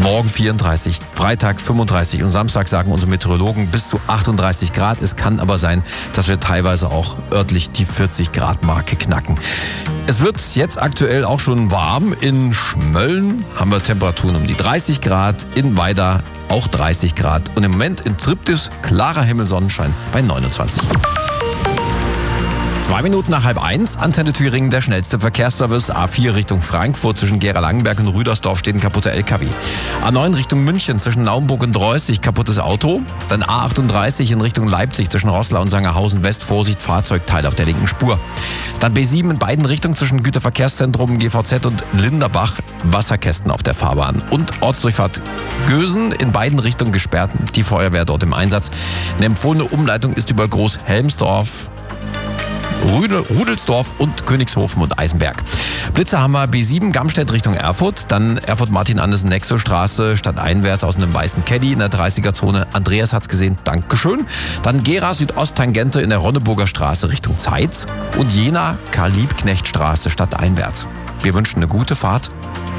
Morgen 34, Freitag 35 und Samstag sagen unsere Meteorologen bis zu 38 Grad. Es kann aber sein, dass wir teilweise auch örtlich die 40 Grad Marke knacken. Es wird jetzt aktuell auch schon warm. In Schmölln haben wir Temperaturen um die 30 Grad, in Weida auch 30 Grad und im Moment in Triptis klarer Himmel, Sonnenschein bei 29. 2 Minuten nach 12:30, Antenne Thüringen, der schnellste Verkehrsservice. A4 Richtung Frankfurt zwischen Gera-Langenberg und Rüdersdorf steht ein kaputter LKW. A9 Richtung München zwischen Naumburg und Reußig, kaputtes Auto. Dann A38 in Richtung Leipzig zwischen Roßlau und Sangerhausen West, Vorsicht, Fahrzeugteil auf der linken Spur. Dann B7 in beiden Richtungen zwischen Güterverkehrszentrum GVZ und Linderbach, Wasserkästen auf der Fahrbahn. Und Ortsdurchfahrt Gösen in beiden Richtungen gesperrt, die Feuerwehr dort im Einsatz. Eine empfohlene Umleitung ist über Großhelmsdorf, Rudelsdorf und Königshofen und Eisenberg. Blitzer haben wir B7 Gamstedt Richtung Erfurt, dann Erfurt-Martin-Andersen-Nexo-Straße stadteinwärts aus einem weißen Caddy in der 30er-Zone. Andreas hat's gesehen, Dankeschön. Dann Gera Südost-Tangente in der Ronneburger Straße Richtung Zeitz und Jena Karl-Liebknecht-Straße stadteinwärts. Wir wünschen eine gute Fahrt